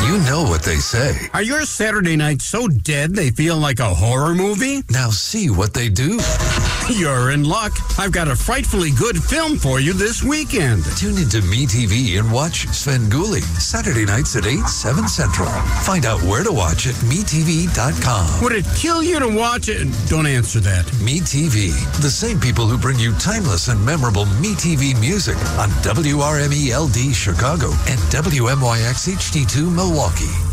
You know what they say. Are your Saturday nights so dead they feel like a horror movie? Now see what they do. You're in luck. I've got a frightfully good film for you this weekend. Tune into MeTV and watch Svengoolie, Saturday nights at 8, 7 Central. Find out where to watch at MeTV.com. Would it kill you to watch it? Don't answer that. MeTV, the same people who bring you timeless and memorable MeTV music on WRME-LD Chicago and WMYX HD2 Milwaukee.